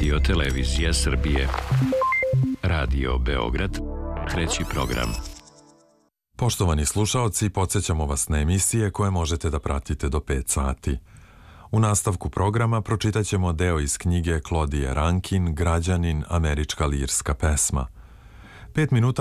Radio Televizija Srbije. Radio Beograd, treći program. Poštovani slušaoci, podsjećamo vas na emisije koje možete da pratite do 5 sati. U nastavku programa pročitat ćemo deo iz knjige Claudije Rankin, Građanin, američka lirska pesma. 5 minuta